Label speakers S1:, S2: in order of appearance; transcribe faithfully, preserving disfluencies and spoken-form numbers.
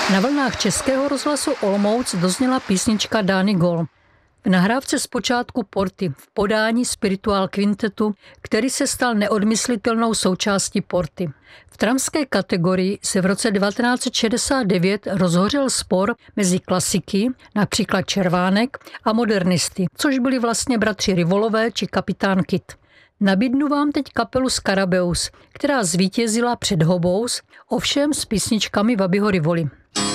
S1: Na vlnách Českého rozhlasu Olomouc dozněla písnička Dány Gol. V nahrávce zpočátku Porty v podání Spiritual Quintetu, který se stal neodmyslitelnou součástí Porty. V tramské kategorii se v roce devatenáct set šedesát devět rozhořel spor mezi klasiky, například Červánek, a modernisty, což byli vlastně bratři Rivolové či kapitán Kitt. Nabídnu vám teď kapelu Scarabeus, která zvítězila před Hobous, ovšem s písničkami Wabiho Rivoli.